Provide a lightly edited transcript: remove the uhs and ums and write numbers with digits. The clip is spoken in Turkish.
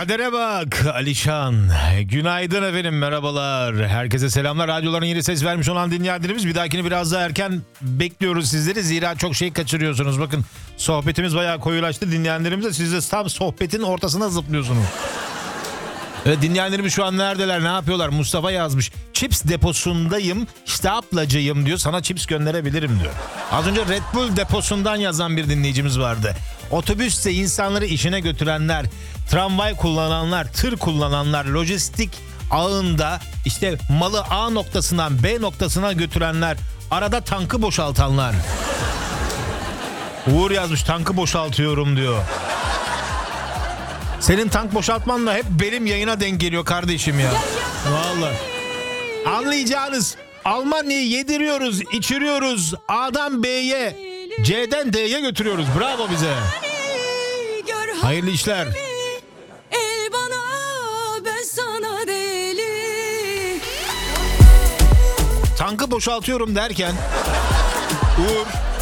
Kadere bak Alişan. Günaydın efendim, merhabalar. Herkese selamlar. Radyoların yeni ses vermiş olan dinleyenlerimiz, bir dahakini biraz daha erken bekliyoruz sizleri. Zira çok şey kaçırıyorsunuz. Bakın, sohbetimiz bayağı koyulaştı. Dinleyenlerimize siz de tam sohbetin ortasına zıplıyorsunuz. Evet, dinleyenlerimiz şu an neredeler, ne yapıyorlar? Mustafa yazmış. Chips deposundayım, işte ablacıyım diyor. Sana chips gönderebilirim diyor. Az önce Red Bull deposundan yazan bir dinleyicimiz vardı. Otobüste insanları işine götürenler, tramvay kullananlar, tır kullananlar, lojistik ağında işte malı A noktasından B noktasına götürenler, arada tankı boşaltanlar. Uğur yazmış, tankı boşaltıyorum diyor. Senin tank boşaltmanla hep benim yayına denk geliyor kardeşim ya. Vallahi. Anlayacağınız, Almanya'yı yediriyoruz, içiriyoruz. A'dan B'ye, C'den D'ye götürüyoruz. Bravo bize. Hayırlı işler. El bana, ben sana Tankı boşaltıyorum derken Uğur